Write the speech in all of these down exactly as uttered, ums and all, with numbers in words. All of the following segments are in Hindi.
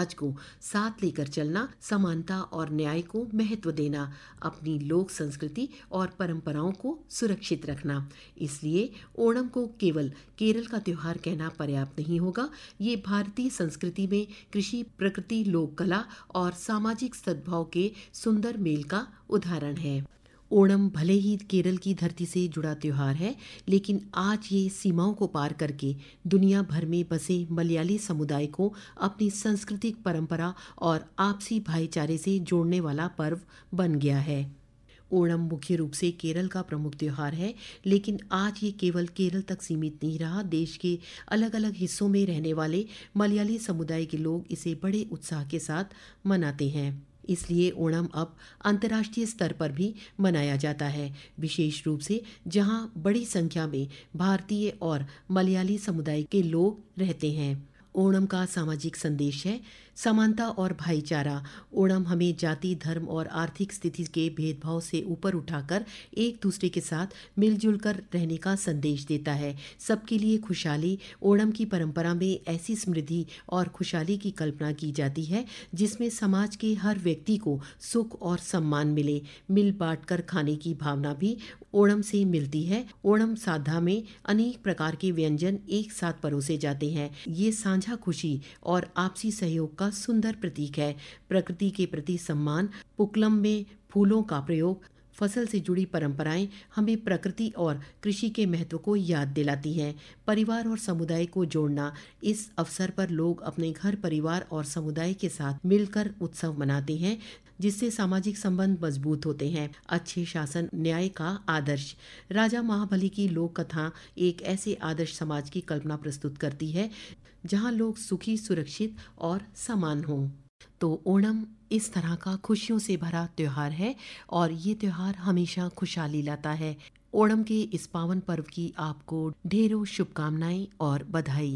समाज को साथ लेकर चलना, समानता और न्याय को महत्व देना, अपनी लोक संस्कृति और परंपराओं को सुरक्षित रखना। इसलिए ओणम को केवल केरल का त्योहार कहना पर्याप्त नहीं होगा। ये भारतीय संस्कृति में कृषि, प्रकृति, लोक कला और सामाजिक सद्भाव के सुंदर मेल का उदाहरण है। ओणम भले ही केरल की धरती से जुड़ा त्योहार है, लेकिन आज ये सीमाओं को पार करके दुनिया भर में बसे मलयाली समुदाय को अपनी सांस्कृतिक परंपरा और आपसी भाईचारे से जोड़ने वाला पर्व बन गया है। ओणम मुख्य रूप से केरल का प्रमुख त्योहार है, लेकिन आज ये केवल केरल तक सीमित नहीं रहा। देश के अलग अलग हिस्सों में रहने वाले मलयाली समुदाय के लोग इसे बड़े उत्साह के साथ मनाते हैं। इसलिए ओणम अब अंतर्राष्ट्रीय स्तर पर भी मनाया जाता है, विशेष रूप से जहां बड़ी संख्या में भारतीय और मलयाली समुदाय के लोग रहते हैं। ओणम का सामाजिक संदेश है समानता और भाईचारा। ओणम हमें जाति, धर्म और आर्थिक स्थिति के भेदभाव से ऊपर उठाकर एक दूसरे के साथ मिलजुल कर रहने का संदेश देता है। सबके लिए खुशहाली। ओणम की परंपरा में ऐसी समृद्धि और खुशहाली की कल्पना की जाती है जिसमें समाज के हर व्यक्ति को सुख और सम्मान मिले। मिल बांट कर खाने की भावना भी ओणम से मिलती है। ओणम साधा में अनेक प्रकार के व्यंजन एक साथ परोसे जाते हैं। ये साझा खुशी और आपसी सहयोग का सुंदर प्रतीक है। प्रकृति के प्रति सम्मान, पुक्कलम में फूलों का प्रयोग, फसल से जुड़ी परंपराएं हमें प्रकृति और कृषि के महत्व को याद दिलाती हैं। परिवार और समुदाय को जोड़ना। इस अवसर पर लोग अपने घर, परिवार और समुदाय के साथ मिलकर उत्सव मनाते हैं, जिससे सामाजिक संबंध मजबूत होते हैं। अच्छे शासन, न्याय का आदर्श। राजा महाबली की लोक कथा एक ऐसे आदर्श समाज की कल्पना प्रस्तुत करती है जहां लोग सुखी, सुरक्षित और समान हों। तो ओणम इस तरह का खुशियों से भरा त्योहार है और ये त्योहार हमेशा खुशहाली लाता है। ओणम के इस पावन पर्व की आपको ढेरों शुभकामनाएं और बधाई।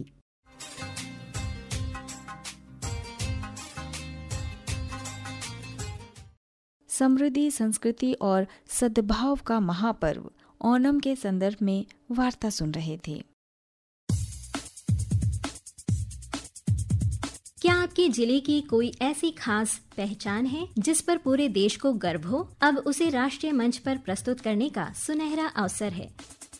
समृद्धि, संस्कृति और सद्भाव का महापर्व ओणम के संदर्भ में वार्ता सुन रहे थे। क्या आपके जिले की कोई ऐसी खास पहचान है जिस पर पूरे देश को गर्व हो? अब उसे राष्ट्रीय मंच पर प्रस्तुत करने का सुनहरा अवसर है।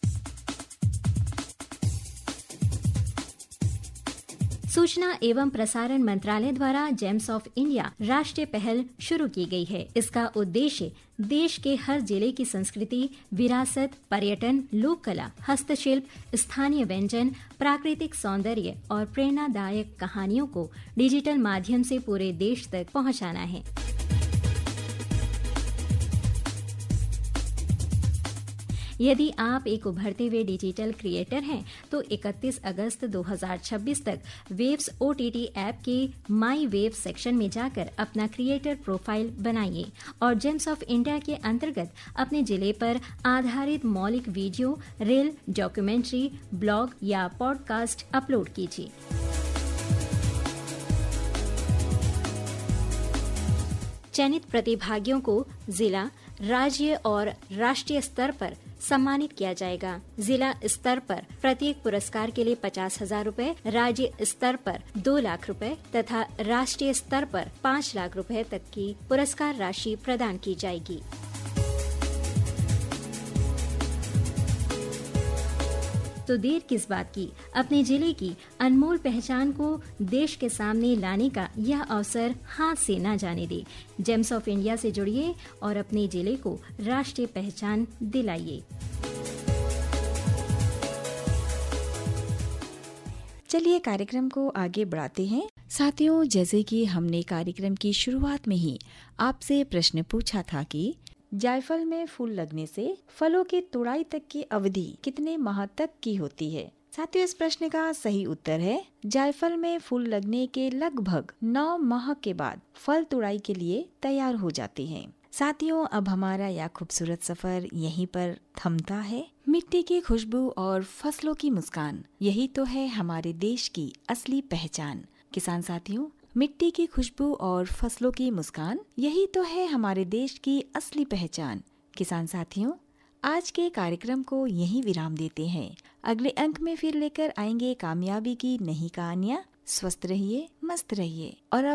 सूचना एवं प्रसारण मंत्रालय द्वारा जेम्स ऑफ इंडिया राष्ट्रीय पहल शुरू की गई है। इसका उद्देश्य देश के हर जिले की संस्कृति, विरासत, पर्यटन, लोक कला, हस्तशिल्प, स्थानीय व्यंजन, प्राकृतिक सौंदर्य और प्रेरणादायक कहानियों को डिजिटल माध्यम से पूरे देश तक पहुंचाना है। यदि आप एक उभरते हुए डिजिटल क्रिएटर हैं, तो इकतीस अगस्त दो हज़ार छब्बीस तक वेव्स ओटीटी ऐप के माई वेव सेक्शन में जाकर अपना क्रिएटर प्रोफाइल बनाइए और जेम्स ऑफ इंडिया के अंतर्गत अपने जिले पर आधारित मौलिक वीडियो, रील, डॉक्यूमेंट्री, ब्लॉग या पॉडकास्ट अपलोड कीजिए। चयनित प्रतिभागियों को जिला, राज्य और राष्ट्रीय स्तर पर सम्मानित किया जाएगा। जिला स्तर पर प्रत्येक पुरस्कार के लिए पचास हजार रूपए, राज्य स्तर पर दो लाख रुपए तथा राष्ट्रीय स्तर पर पाँच लाख रुपए तक की पुरस्कार राशि प्रदान की जाएगी। तो देर किस बात की, अपने जिले की अनमोल पहचान को देश के सामने लाने का यह अवसर हाथ से न जाने दे। जेम्स ऑफ इंडिया से जुड़िए और अपने जिले को राष्ट्रीय पहचान दिलाइए। चलिए कार्यक्रम को आगे बढ़ाते हैं। साथियों, जैसे कि हमने कार्यक्रम की शुरुआत में ही आपसे प्रश्न पूछा था कि जायफल में फूल लगने से फलों की तुड़ाई तक की अवधि कितने माह तक की होती है? साथियों, इस प्रश्न का सही उत्तर है जायफल में फूल लगने के लगभग नौ माह के बाद फल तुड़ाई के लिए तैयार हो जाते हैं। साथियों, अब हमारा यह खूबसूरत सफर यहीं पर थमता है। मिट्टी की खुशबू और फसलों की मुस्कान, यही तो है हमारे देश की असली पहचान। किसान साथियों, मिट्टी की खुशबू और फसलों की मुस्कान, यही तो है हमारे देश की असली पहचान। किसान साथियों, आज के कार्यक्रम को यहीं विराम देते हैं। अगले अंक में फिर लेकर आएंगे कामयाबी की नई कहानियाँ। स्वस्थ रहिए, मस्त रहिए और अब